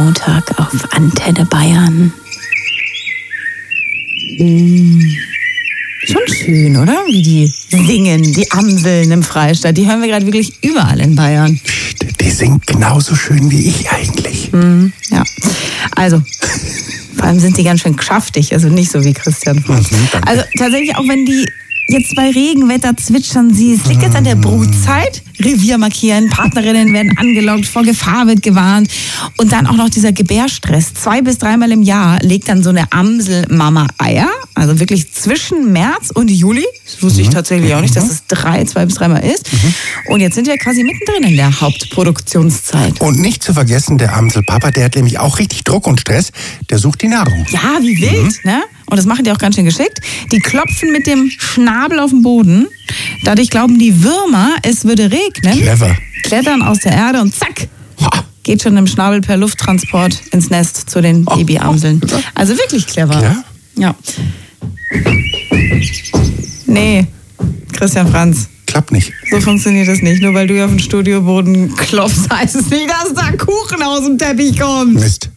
Montag auf Antenne Bayern. Schon schön, oder? Wie die singen, die Amseln im Freistaat. Die hören wir gerade wirklich überall in Bayern. Die singt genauso schön wie ich eigentlich. Ja, also vor allem sind sie ganz schön geschäftig, also nicht so wie Christian Franz. Also tatsächlich, auch wenn die jetzt bei Regenwetter zwitschern sie, es liegt jetzt an der Brutzeit, Revier markieren, Partnerinnen werden angelockt, vor Gefahr wird gewarnt und dann auch noch dieser Gebärstress. 2 bis 3 Mal im Jahr legt dann so eine Amselmama Eier, also wirklich zwischen März und Juli. Das wusste ich tatsächlich auch nicht, dass es 2 bis 3 Mal ist. Und jetzt sind wir quasi mittendrin in der Hauptproduktionszeit. Und nicht zu vergessen, der Amselpapa, der hat nämlich auch richtig Druck und Stress, der sucht die Nahrung. Ja, wie wild, ne? Und das machen die auch ganz schön geschickt. Die klopfen mit dem Schnabel auf den Boden. Dadurch glauben die Würmer, es würde regnen. Clever. Klettern aus der Erde und zack, geht schon im Schnabel per Lufttransport ins Nest zu den Babyamseln. Also wirklich clever. Ja? Ja. Nee, Christian Franz. Klappt nicht. So funktioniert das nicht. Nur weil du auf den Studioboden klopfst, heißt es nicht, dass da Kuchen aus dem Teppich kommt. Mist.